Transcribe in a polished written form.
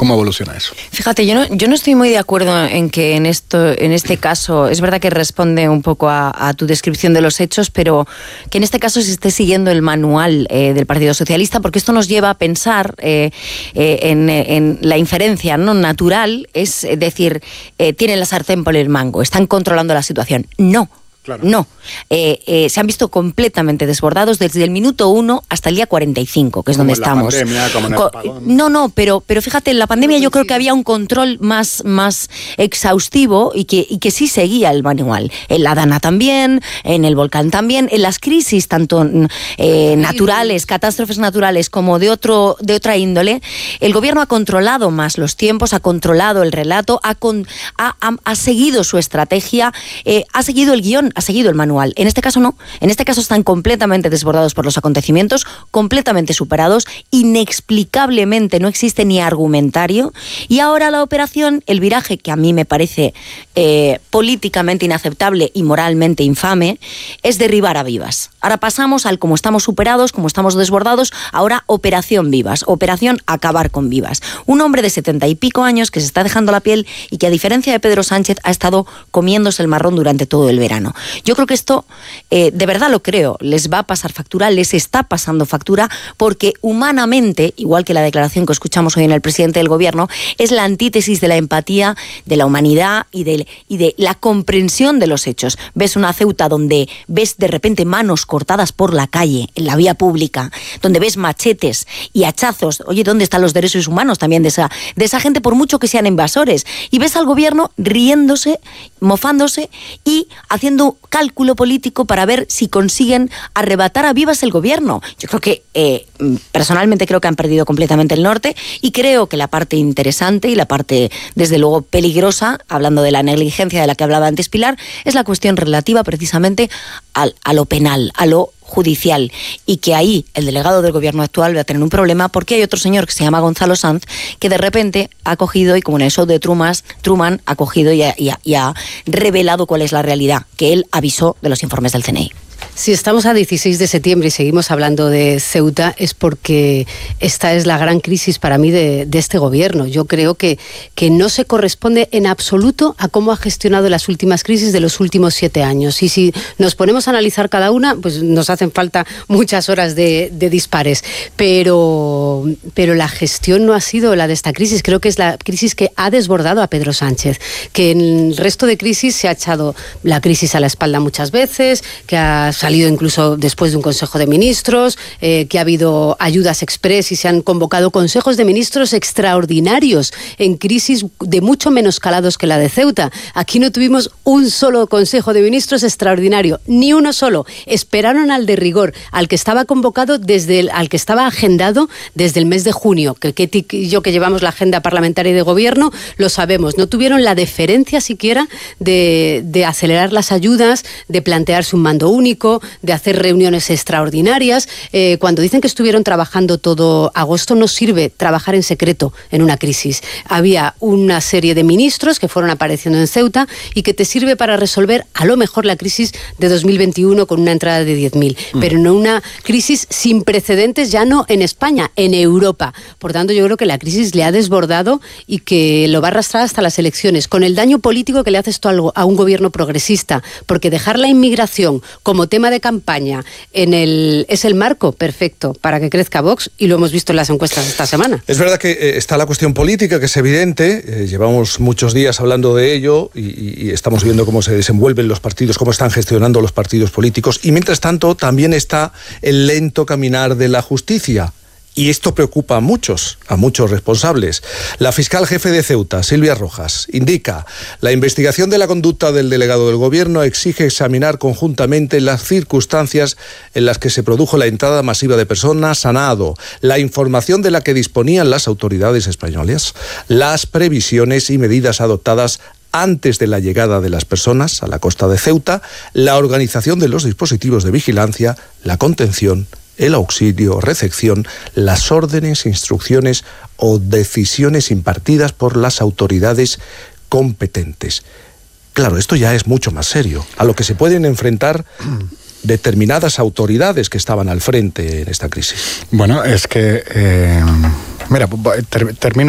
¿Cómo evoluciona eso? Fíjate, yo no estoy muy de acuerdo en que en este caso, es verdad que responde un poco a tu descripción de los hechos, pero que en este caso se esté siguiendo el manual del Partido Socialista, porque esto nos lleva a pensar en la inferencia, ¿no?, natural, es decir, tienen la sartén por el mango, están controlando la situación. No. Claro. No, se han visto completamente desbordados desde el minuto 1 hasta el día 45, que es donde estamos. Pandemia, como en el apagón. No, pero fíjate, en la pandemia yo creo que había un control más exhaustivo y que sí seguía el manual. En la Dana también, en el volcán también, en las crisis tanto naturales, catástrofes naturales como de otra índole, el gobierno ha controlado más los tiempos, ha controlado el relato, ha seguido su estrategia, ha seguido el guión, ha seguido el manual. En este caso no. En este caso están completamente desbordados por los acontecimientos, completamente superados, inexplicablemente no existe ni argumentario, y ahora la operación, el viraje que a mí me parece políticamente inaceptable y moralmente infame, es derribar a Vivas. Ahora pasamos al como estamos superados, como estamos desbordados, ahora operación Vivas, operación acabar con Vivas. Un hombre de 70 y pico años que se está dejando la piel y que, a diferencia de Pedro Sánchez, ha estado comiéndose el marrón durante todo el verano. Yo creo que esto, de verdad lo creo, les va a pasar factura, les está pasando factura, porque humanamente, igual que la declaración que escuchamos hoy en el presidente del gobierno, es la antítesis de la empatía, de la humanidad y de la comprensión de los hechos. Ves una Ceuta donde ves de repente manos cortadas por la calle, en la vía pública, donde ves machetes y hachazos. Oye, ¿dónde están los derechos humanos también de esa gente, por mucho que sean invasores? Y ves al gobierno riéndose, mofándose y haciendo cálculo político para ver si consiguen arrebatar a Vivas el gobierno. Yo creo que, personalmente creo que han perdido completamente el norte, y creo que la parte interesante y la parte, desde luego, peligrosa, hablando de la negligencia de la que hablaba antes Pilar, es la cuestión relativa precisamente a lo penal, a lo judicial, y que ahí el delegado del gobierno actual va a tener un problema, porque hay otro señor que se llama Gonzalo Sanz, que de repente ha cogido, y como en el show de Truman ha cogido y ha revelado cuál es la realidad, que él avisó de los informes del CNI. Si estamos a 16 de septiembre y seguimos hablando de Ceuta, es porque esta es la gran crisis para mí de este gobierno. Yo creo que no se corresponde en absoluto a cómo ha gestionado las últimas crisis de los últimos 7 años. Y si nos ponemos a analizar cada una, pues nos hacen falta muchas horas de dispares. Pero la gestión no ha sido la de esta crisis. Creo que es la crisis que ha desbordado a Pedro Sánchez. Que en el resto de crisis se ha echado la crisis a la espalda muchas veces, que ha salido incluso después de un Consejo de Ministros, que ha habido ayudas express y se han convocado consejos de ministros extraordinarios en crisis de mucho menos calados que la de Ceuta. Aquí no tuvimos un solo Consejo de Ministros extraordinario, ni uno solo. Esperaron al de rigor, al que estaba convocado al que estaba agendado desde el mes de junio, que Ketty y yo, que llevamos la agenda parlamentaria y de gobierno, lo sabemos. No tuvieron la deferencia siquiera de acelerar las ayudas, de plantearse un mando único, de hacer reuniones extraordinarias. Cuando dicen que estuvieron trabajando todo agosto, no sirve trabajar en secreto en una crisis. Había una serie de ministros que fueron apareciendo en Ceuta y que te sirve para resolver a lo mejor la crisis de 2021 con una entrada de 10.000, pero no una crisis sin precedentes, ya no en España, en Europa. Por tanto, yo creo que la crisis le ha desbordado y que lo va a arrastrar hasta las elecciones, con el daño político que le hace esto a un gobierno progresista, porque dejar la inmigración como tema de campaña es el marco perfecto para que crezca Vox, y lo hemos visto en las encuestas esta semana. Es verdad que está la cuestión política, que es evidente, llevamos muchos días hablando de ello y estamos viendo cómo se desenvuelven los partidos, cómo están gestionando los partidos políticos, y mientras tanto también está el lento caminar de la justicia. Y esto preocupa a muchos responsables. La fiscal jefe de Ceuta, Silvia Rojas, indica: la investigación de la conducta del delegado del gobierno exige examinar conjuntamente las circunstancias en las que se produjo la entrada masiva de personas a nado, la información de la que disponían las autoridades españolas, las previsiones y medidas adoptadas antes de la llegada de las personas a la costa de Ceuta, la organización de los dispositivos de vigilancia, la contención, el auxilio, recepción, las órdenes, instrucciones o decisiones impartidas por las autoridades competentes. Claro, esto ya es mucho más serio, a lo que se pueden enfrentar determinadas autoridades que estaban al frente en esta crisis. Bueno, es que... termino